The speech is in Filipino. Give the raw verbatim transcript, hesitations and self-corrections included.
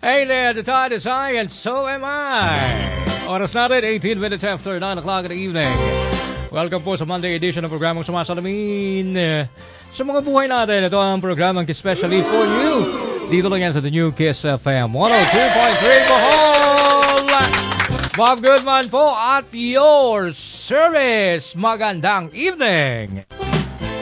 Hey there, the tide is high and so am I. Oras natin, eighteen minutes after nine o'clock in the evening. Welcome po sa Monday edition ng programang Sumasalamin. Sa mga buhay natin, ito ang programang especially for you. Dito lang yan sa The New Kiss F M one oh two point three Bohol. Bob Goodman po at your service. Magandang evening.